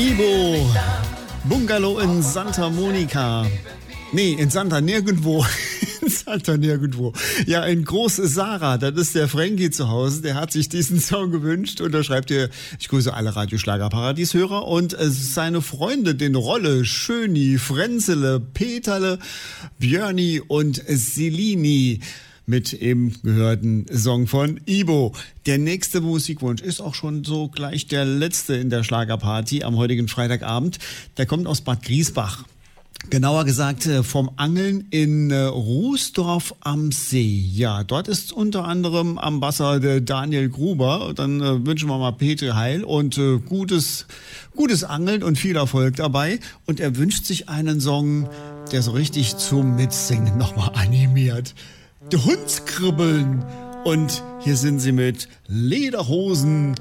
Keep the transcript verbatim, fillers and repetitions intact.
Ibo, Bungalow in Santa Monica. Nee, in Santa nirgendwo. In Santa nirgendwo. Ja, in Groß Sarah, das ist der Frankie zu Hause, der hat sich diesen Song gewünscht und da schreibt ihr, ich grüße alle Radioschlager-Paradies-Hörer und äh, seine Freunde, den Rolle, Schöni, Frenzele, Peterle, Björni und Selini mit eben gehörten Song von Ibo. Der nächste Musikwunsch ist auch schon so gleich der letzte in der Schlagerparty am heutigen Freitagabend. Der kommt aus Bad Griesbach. Genauer gesagt vom Angeln in Rußdorf am See. Ja, dort ist unter anderem am Wasser der Daniel Gruber. Dann äh, wünschen wir mal Petri Heil und äh, gutes, gutes Angeln und viel Erfolg dabei. Und er wünscht sich einen Song, der so richtig zum Mitsingen nochmal animiert. Die Hundskribbeln. Und hier sind sie mit Lederhosen